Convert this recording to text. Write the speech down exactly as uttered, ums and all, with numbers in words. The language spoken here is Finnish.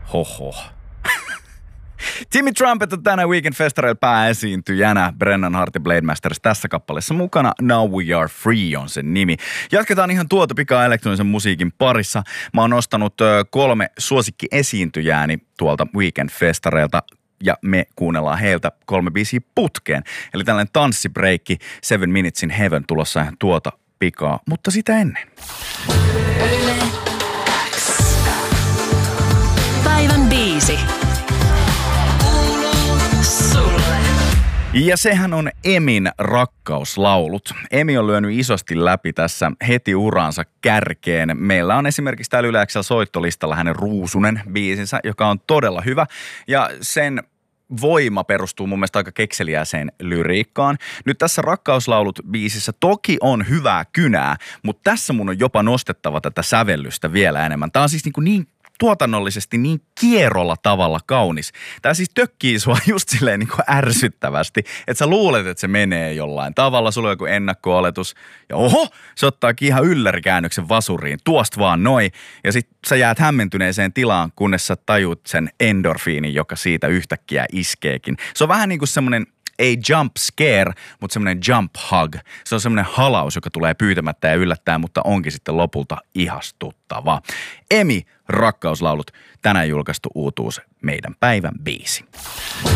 Hoho. Timmy Trumpet on tänään Weekend Festareilla pääesiintyjänä. Brennan Hart ja Blademasters tässä kappaleessa mukana. Now We Are Free on sen nimi. Jatketaan ihan tuota pikaa elektronisen musiikin parissa. Mä oon nostanut kolme suosikkiesiintyjääni tuolta Weekend Festareilta. Ja me kuunnellaan heiltä kolme biisiä putkeen. Eli tällainen tanssibreikki Seven Minutes in Heaven tulossa ihan tuota pikaa. Mutta sitä ennen. Päivän biisi. Ja sehän on Emin rakkauslaulut. Emi on lyönyt isosti läpi tässä heti uransa kärkeen. Meillä on esimerkiksi täällä Yle X:llä soittolistalla hänen Ruusunen biisinsä, joka on todella hyvä. Ja sen voima perustuu mun mielestä aika kekseliäiseen lyriikkaan. Nyt tässä Rakkauslaulut-biisissä toki on hyvää kynää, mutta tässä mun on jopa nostettava tätä sävellystä vielä enemmän. Tää on siis niin, kuin niin tuotannollisesti niin kierrolla tavalla kaunis. Tää siis tökkii sua just silleen niin kuin ärsyttävästi, että sä luulet, että se menee jollain tavalla. Sulla on joku ennakko-oletus ja oho, se ottaakin ihan yllärikäännöksen vasuriin. Tuosta vaan noin. Ja sit sä jäät hämmentyneeseen tilaan, kunnes sä tajut sen endorfiinin, joka siitä yhtäkkiä iskeekin. Se on vähän niin kuin semmonen ei jump scare, mutta semmoinen jump hug. Se on semmoinen halaus, joka tulee pyytämättä ja yllättää, mutta onkin sitten lopulta ihastuttava. Emi, Rakkauslaulut, tänään julkaistu uutuus, meidän päivän biisi.